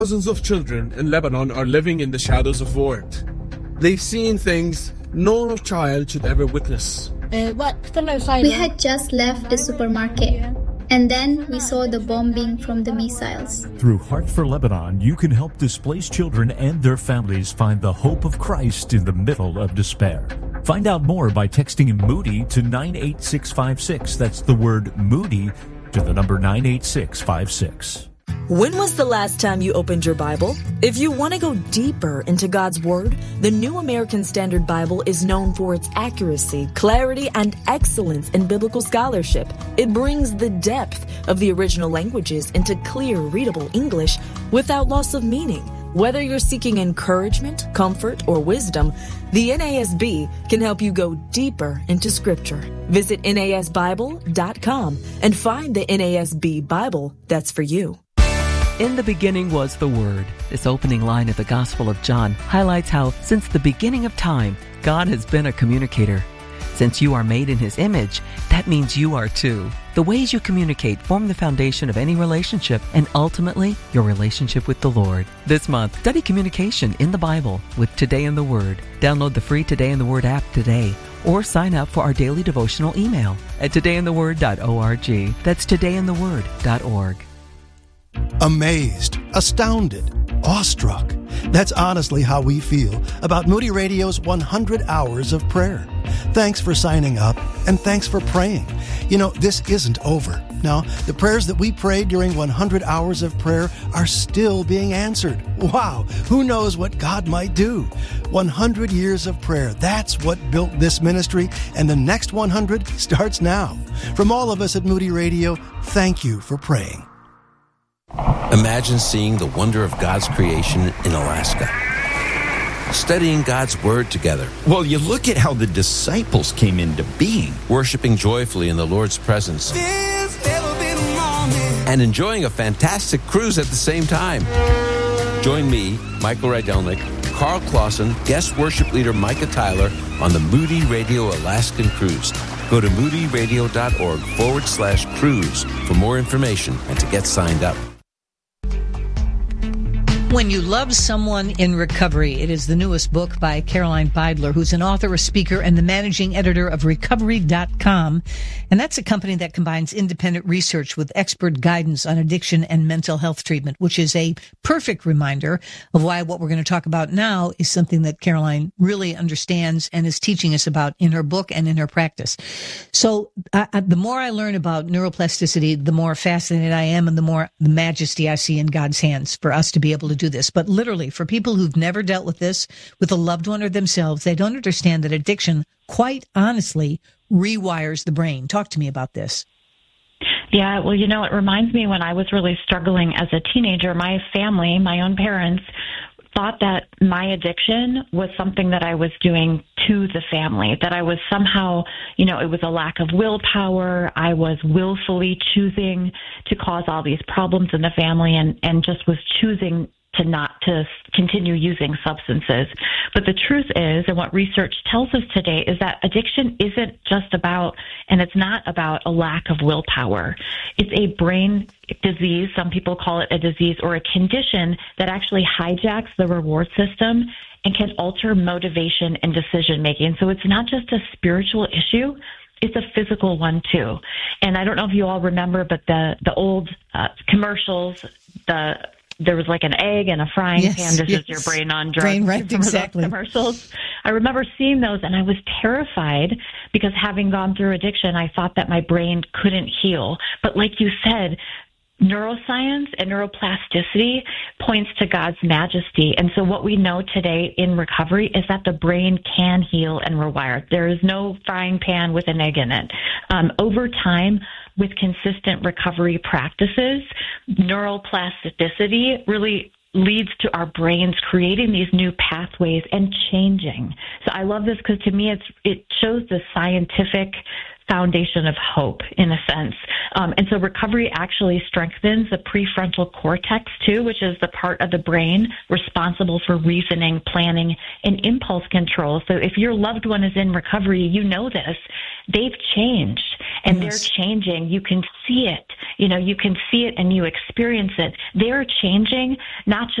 Thousands of children in Lebanon are living in the shadows of war. They've seen things no child should ever witness. We had just left the supermarket, and then we saw the bombing from the missiles. Through Heart for Lebanon, you can help displaced children and their families find the hope of Christ in the middle of despair. Find out more by texting Moody to 98656. That's the word Moody to the number 98656. When was the last time you opened your Bible? If you want to go deeper into God's Word, the New American Standard Bible is known for its accuracy, clarity, and excellence in biblical scholarship. It brings the depth of the original languages into clear, readable English without loss of meaning. Whether you're seeking encouragement, comfort, or wisdom, the NASB can help you go deeper into Scripture. Visit NASBible.com and find the NASB Bible that's for you. In the beginning was the Word. This opening line of the Gospel of John highlights how, since the beginning of time, God has been a communicator. Since you are made in His image, that means you are too. The ways you communicate form the foundation of any relationship and ultimately your relationship with the Lord. This month, study communication in the Bible with Today in the Word. Download the free Today in the Word app today or sign up for our daily devotional email at todayintheword.org. That's todayintheword.org. Amazed, astounded, awestruck. That's honestly how we feel about Moody Radio's 100 Hours of Prayer. Thanks for signing up, and thanks for praying. You know, this isn't over. Now, the prayers that we prayed during 100 Hours of Prayer are still being answered. Wow, who knows what God might do? 100 years of prayer, that's what built this ministry, and the next 100 starts now. From all of us at Moody Radio, thank you for praying. Imagine seeing the wonder of God's creation in Alaska. Studying God's Word together. Well, you look at how the disciples came into being. Worshiping joyfully in the Lord's presence. And enjoying a fantastic cruise at the same time. Join me, Michael Rydelnik, Carl Clausen, guest worship leader Micah Tyler on the Moody Radio Alaskan Cruise. Go to moodyradio.org/cruise for more information and to get signed up. When You Love Someone in Recovery. It is the newest book by Caroline Beidler, who's an author, a speaker, and the managing editor of Recovery.com. And that's a company that combines independent research with expert guidance on addiction and mental health treatment, which is a perfect reminder of why what we're going to talk about now is something that Caroline really understands and is teaching us about in her book and in her practice. So the more I learn about neuroplasticity, the more fascinated I am and the more the majesty I see in God's hands for us to be able to do this. But literally, for people who've never dealt with this with a loved one or themselves, they don't understand that addiction, quite honestly, rewires the brain. Talk to me about this. Yeah, well, you know, it reminds me when I was really struggling as a teenager, my family, my own parents, thought that my addiction was something that I was doing to the family, that I was somehow, you know, it was a lack of willpower. I was willfully choosing to cause all these problems in the family and just was choosing to not to continue using substances. But the truth is, and what research tells us today, is that addiction isn't just about, and it's not about a lack of willpower. It's a brain disease. Some people call it a disease or a condition that actually hijacks the reward system and can alter motivation and decision making. So it's not just a spiritual issue. It's a physical one too. And I don't know if you all remember, but the old commercials, there was like an egg and a frying pan. This is your brain on drugs. Brain right, exactly. Commercials. I remember seeing those, and I was terrified because having gone through addiction, I thought that my brain couldn't heal. But like you said, neuroscience and neuroplasticity points to God's majesty. And so what we know today in recovery is that the brain can heal and rewire. There is no frying pan with an egg in it. Over time, with consistent recovery practices, neuroplasticity really leads to our brains creating these new pathways and changing. So I love this because to me it shows the scientific foundation of hope in a sense. And so recovery actually strengthens the prefrontal cortex too, which is the part of the brain responsible for reasoning, planning, and impulse control. So if your loved one is in recovery, you know this, they've changed, and they're changing. You can see it. You can see it and you experience it. They're changing, not just